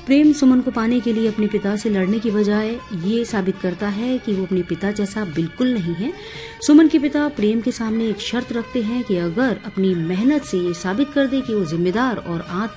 प्रेम सुमन को पाने के लिए अपने पिता से लड़ने की बजाय ये साबित करता है कि वो अपने पिता जैसा बिल्कुल नहीं है। सुमन के पिता प्रेम के सामने एक शर्त रखते हैं कि अगर अपनी मेहनत से ये साबित कर दे कि वो जिम्मेदार और